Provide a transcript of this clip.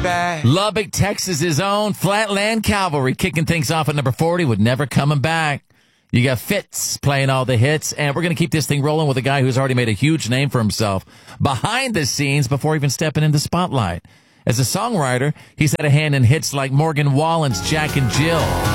Lubbock, Texas's own Flatland Cavalry kicking things off at number 40 with Never Coming Back. You got Fitz playing all the hits, and we're going to keep this thing rolling with a guy who's already made a huge name for himself behind the scenes before even stepping in the spotlight. As a songwriter, he's had a hand in hits like Morgan Wallen's Jack and Jill.